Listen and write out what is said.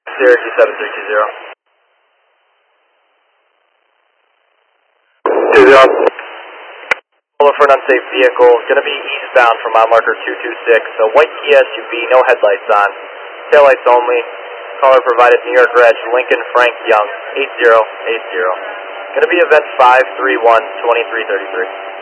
Syracuse 7320. 20. For an unsafe vehicle, going to be eastbound from mile marker 226. A white Kia SUV, no headlights on, taillights only. Caller provided New York Reg, Lincoln Frank Young, 8080. Going to be event 531-2333.